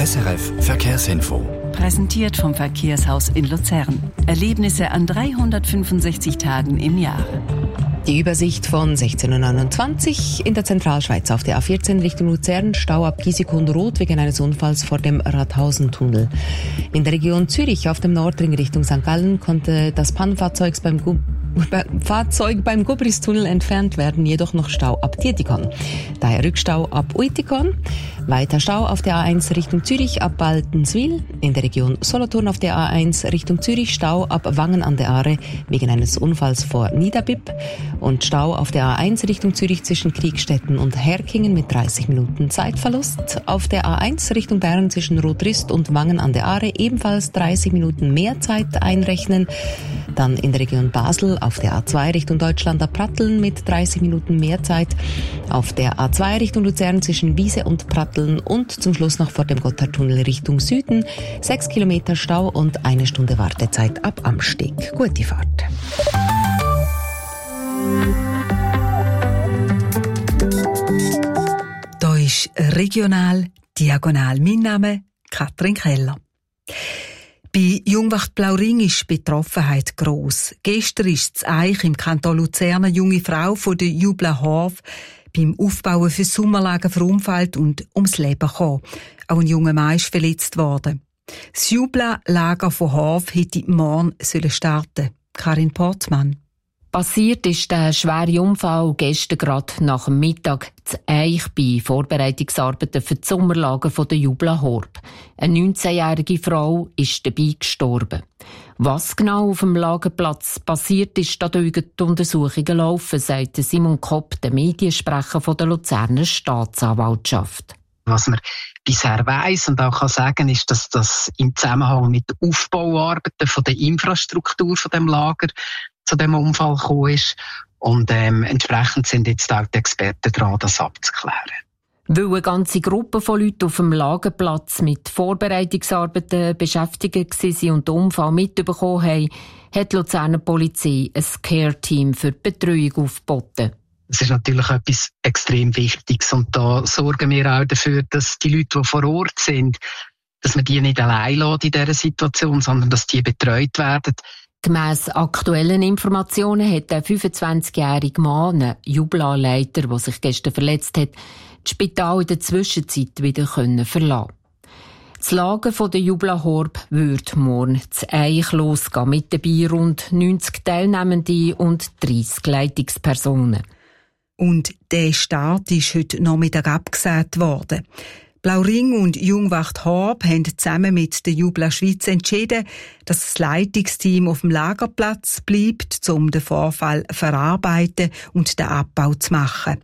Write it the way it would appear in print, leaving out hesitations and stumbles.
SRF Verkehrsinfo. Präsentiert vom Verkehrshaus in Luzern. Erlebnisse an 365 Tagen im Jahr. Die Übersicht von 16.29 Uhr in der Zentralschweiz auf der A14 Richtung Luzern, Stau ab Giesecke-Rot wegen eines Unfalls vor dem Rathausentunnel. In der Region Zürich auf dem Nordring Richtung St. Gallen konnte das Pannenfahrzeug beim Gubristunnel entfernt werden, jedoch noch Stau ab Dietikon. Daher Rückstau ab Uitikon. Weiter Stau auf der A1 Richtung Zürich ab Baltenswil. In der Region Solothurn auf der A1 Richtung Zürich Stau ab Wangen an der Aare wegen eines Unfalls vor Niederbipp. Und Stau auf der A1 Richtung Zürich zwischen Kriegstetten und Herkingen mit 30 Minuten Zeitverlust. Auf der A1 Richtung Bern zwischen Rotrist und Wangen an der Aare ebenfalls 30 Minuten mehr Zeit einrechnen. Dann in der Region Basel auf der A2 Richtung Deutschland ab Pratteln mit 30 Minuten mehr Zeit. Auf der A2 Richtung Luzern zwischen Wiese und Pratteln und zum Schluss noch vor dem Gotthardtunnel Richtung Süden 6 Kilometer Stau und 1 Stunde Wartezeit ab Amsteg. Gute Fahrt. Da ist regional diagonal. Mein Name Katrin Keller. Bei Jungwacht Blauring ist die Betroffenheit gross. Gestern ist das Eich im Kanton Luzern eine junge Frau von der Jubla Horf beim Aufbauen für Sommerlager verunfallt und ums Leben gekommen. Auch ein junger Mann ist verletzt worden. Das Jubla-Lager von Horf hätte morgen starten. Karin Portmann. Passiert ist der schwere Unfall gestern gerade nach dem Mittag zu Eich bei Vorbereitungsarbeiten für das Sommerlager der Jubla Horb. Eine 19-jährige Frau ist dabei gestorben. Was genau auf dem Lagerplatz passiert ist, da die Untersuchungen laufen, sagt Simon Kopp, der Mediensprecher der Luzerner Staatsanwaltschaft. Was man bisher weiss und auch kann sagen, ist, dass das im Zusammenhang mit den Aufbauarbeiten von der Infrastruktur von dem Lager zu dem Unfall gekommen ist. Und entsprechend sind jetzt auch die Experten dran, das abzuklären. Weil eine ganze Gruppe von Leuten auf dem Lagerplatz mit Vorbereitungsarbeiten beschäftigt waren und den Unfall mitbekommen haben, hat die Luzerner Polizei ein Care-Team für die Betreuung aufgeboten. Das ist natürlich etwas extrem Wichtiges und da sorgen wir auch dafür, dass die Leute, die vor Ort sind, dass man die nicht allein lässt in dieser Situation, sondern dass die betreut werden. Gemäss aktuellen Informationen hat der 25-jährige Mann, ein Jubla-Leiter, der sich gestern verletzt hat, das Spital in der Zwischenzeit wieder verlassen. Das Lager der Jubla Horb wird morgen zu Eich losgehen, mit dabei rund 90 Teilnehmende und 30 Leitungspersonen. Und der Start ist heute Nachmittag abgesagt worden. Blauring und Jungwacht Horb haben zusammen mit der Jubla Schweiz entschieden, dass das Leitungsteam auf dem Lagerplatz bleibt, um den Vorfall zu verarbeiten und den Abbau zu machen.